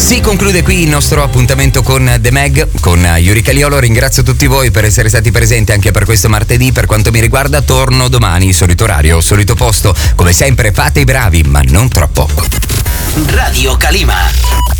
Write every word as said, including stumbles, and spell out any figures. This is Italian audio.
Si conclude qui il nostro appuntamento con The Mag, con Yuri Caliolo. Ringrazio tutti voi per essere stati presenti anche per questo martedì. Per quanto mi riguarda, torno domani, solito orario, solito posto. Come sempre, fate i bravi, ma non troppo. Radio Calima.